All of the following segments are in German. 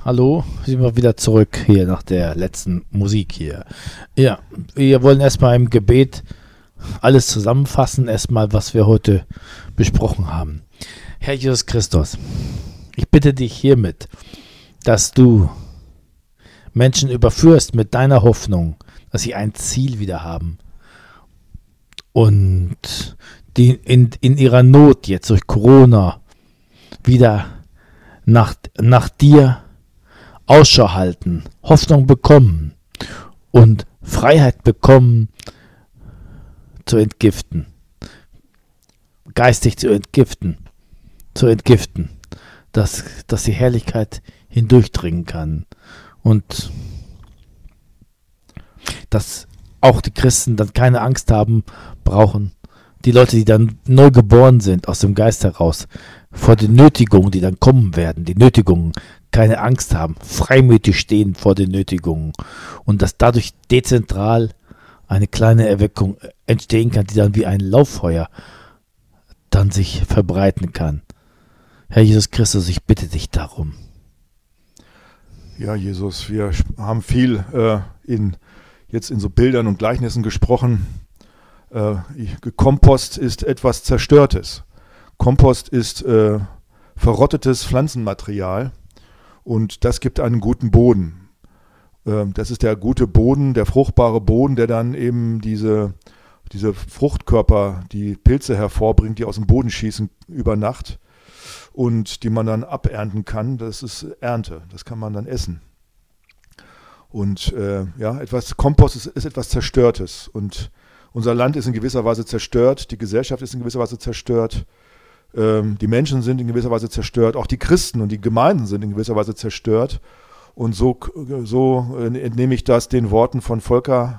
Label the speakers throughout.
Speaker 1: hallo, sind wir wieder zurück hier nach der letzten Musik hier. Ja, wir wollen erstmal im Gebet alles zusammenfassen, erstmal, was wir heute besprochen haben. Herr Jesus Christus, ich bitte dich hiermit, dass du Menschen überführst mit deiner Hoffnung, dass sie ein Ziel wieder haben und die in ihrer Not jetzt durch Corona wieder nach dir Ausschau halten, Hoffnung bekommen und Freiheit bekommen, zu entgiften, geistig zu entgiften, dass die Herrlichkeit hindurchdringen kann und dass auch die Christen dann keine Angst haben brauchen, die Leute, die dann neu geboren sind, aus dem Geist heraus, vor den Nötigungen, die dann kommen werden, die Nötigungen, keine Angst haben, freimütig stehen vor den Nötigungen und dass dadurch dezentral eine kleine Erweckung entstehen kann, die dann wie ein Lauffeuer dann sich verbreiten kann. Herr Jesus Christus, ich bitte dich darum.
Speaker 2: Ja, Jesus, wir haben viel jetzt in so Bildern und Gleichnissen gesprochen. Kompost ist etwas Zerstörtes. Kompost ist verrottetes Pflanzenmaterial und das gibt einen guten Boden. Das ist der gute Boden, der fruchtbare Boden, der dann eben diese Fruchtkörper, die Pilze hervorbringt, die aus dem Boden schießen über Nacht und die man dann abernten kann. Das ist Ernte, das kann man dann essen. Und Kompost ist etwas Zerstörtes und unser Land ist in gewisser Weise zerstört, die Gesellschaft ist in gewisser Weise zerstört, die Menschen sind in gewisser Weise zerstört, auch die Christen und die Gemeinden sind in gewisser Weise zerstört. Und so entnehme ich das den Worten von Volker,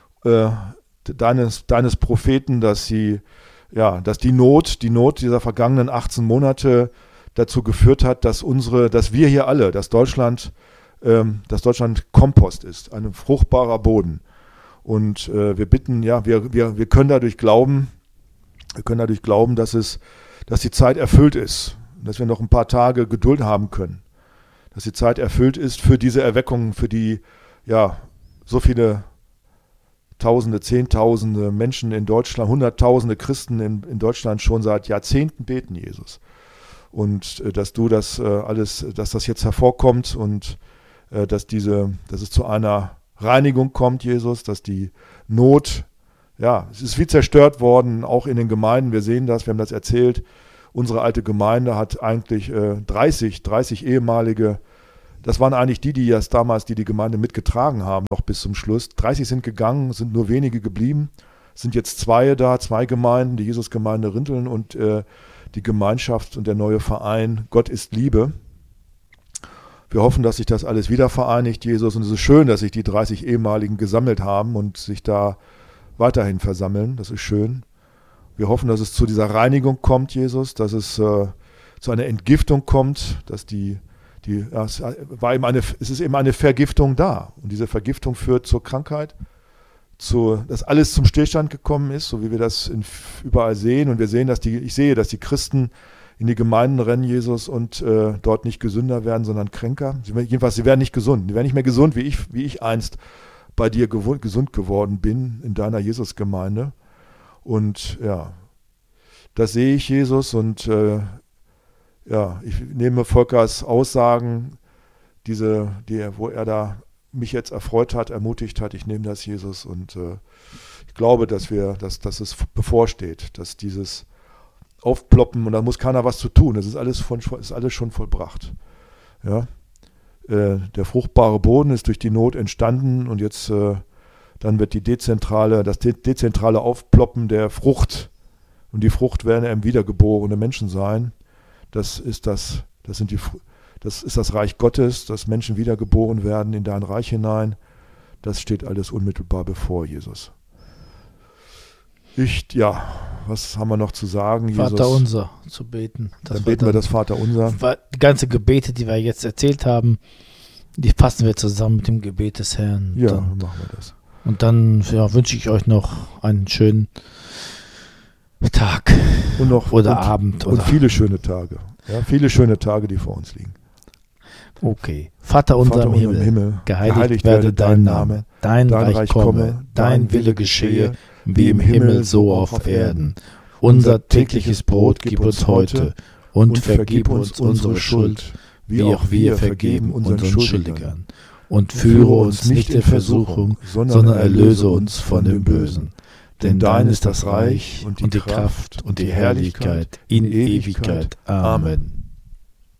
Speaker 2: deines Propheten, dass die Not dieser vergangenen 18 Monate dazu geführt hat, dass wir hier alle, dass Deutschland Kompost ist, ein fruchtbarer Boden. Und wir bitten, wir können dadurch glauben, dass die Zeit erfüllt ist, dass wir noch ein paar Tage Geduld haben können, dass die Zeit erfüllt ist für diese Erweckung, für die so viele Tausende, Zehntausende Menschen in Deutschland, Hunderttausende Christen in Deutschland schon seit Jahrzehnten beten, Jesus. Und dass du das dass das jetzt hervorkommt und dass es zu einer Reinigung kommt, Jesus, dass die Not, es ist viel zerstört worden, auch in den Gemeinden, wir sehen das, wir haben das erzählt, unsere alte Gemeinde hat eigentlich 30 ehemalige, das waren eigentlich die Gemeinde mitgetragen haben, noch bis zum Schluss. 30 sind gegangen, sind nur wenige geblieben, sind jetzt zwei Gemeinden, die Jesusgemeinde Rinteln und die Gemeinschaft und der neue Verein Gott ist Liebe. Wir hoffen, dass sich das alles wieder vereinigt, Jesus, und es ist schön, dass sich die 30 ehemaligen gesammelt haben und sich da weiterhin versammeln, das ist schön. Wir hoffen, dass es zu dieser Reinigung kommt, Jesus, dass es zu einer Entgiftung kommt, dass es ist eben eine Vergiftung da. Und diese Vergiftung führt zur Krankheit, dass alles zum Stillstand gekommen ist, so wie wir das überall sehen. Und wir sehen, ich sehe, dass die Christen in die Gemeinden rennen, Jesus, und dort nicht gesünder werden, sondern kränker. Jedenfalls, sie werden nicht gesund. Die werden nicht mehr gesund, wie ich einst bei dir gesund geworden bin in deiner Jesusgemeinde. Und das sehe ich, Jesus, und ich nehme Volkers Aussagen, wo er da mich jetzt erfreut hat, ermutigt hat, ich nehme das, Jesus, und ich glaube, dass es bevorsteht, dass dieses Aufploppen, und da muss keiner was zu tun, das ist alles schon vollbracht. Ja? Der fruchtbare Boden ist durch die Not entstanden und jetzt dann wird das dezentrale Aufploppen der Frucht, und die Frucht werden eben wiedergeborene Menschen sein. Das ist das Reich Gottes, dass Menschen wiedergeboren werden in dein Reich hinein. Das steht alles unmittelbar bevor, Jesus. Was haben wir noch zu sagen, Jesus?
Speaker 1: Vater unser zu beten.
Speaker 2: Dann beten wir das Vater unser.
Speaker 1: Die ganzen Gebete, die wir jetzt erzählt haben, die fassen wir zusammen mit dem Gebet des Herrn.
Speaker 2: Ja, dann machen wir das.
Speaker 1: Und dann wünsche ich euch noch einen schönen Tag oder Abend.
Speaker 2: Und viele schöne Tage. Ja, viele schöne Tage, die vor uns liegen.
Speaker 1: Okay. Vater unser im Himmel, geheiligt werde dein Name, dein Reich komme, dein Wille geschehe, wie im Himmel so auf Erden. Unser tägliches Brot gib uns heute und vergib uns unsere Schuld, wie auch wir vergeben unseren Schuldigern. Und führe uns nicht in Versuchung, sondern erlöse uns von dem Bösen. Denn dein ist das Reich und die Kraft und die Herrlichkeit in Ewigkeit. Amen.